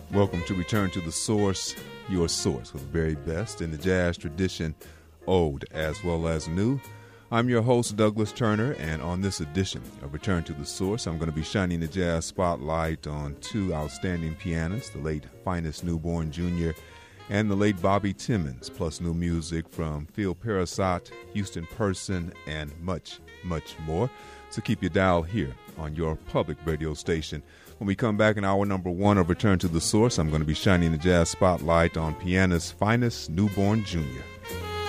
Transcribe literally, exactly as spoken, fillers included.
Welcome to Return to the Source, your source for the very best in the jazz tradition, old as well as new. I'm your host, Douglas Turner, and on this edition of Return to the Source, I'm going to be shining the jazz spotlight on two outstanding pianists, the late Finest Newborn Junior and the late Bobby Timmons, plus new music from Phil Perisot, Houston Person, and much, much more. So keep your dial here on your public radio station. When we come back in hour number one of Return to the Source, I'm going to be shining the jazz spotlight on pianist Finest Newborn Junior